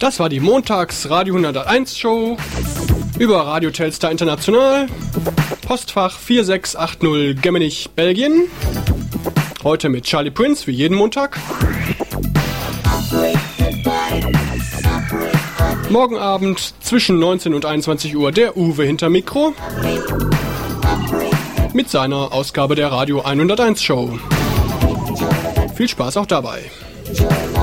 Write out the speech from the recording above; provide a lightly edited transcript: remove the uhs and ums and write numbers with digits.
Das war die Montags Radio 101 Show über Radio Telstar International, Postfach 4680 Gemmenich, Belgien. Heute mit Charlie Prince, wie jeden Montag. Morgen Abend zwischen 19 und 21 Uhr der Uwe hinter Mikro mit seiner Ausgabe der Radio 101 Show. Viel Spaß auch dabei.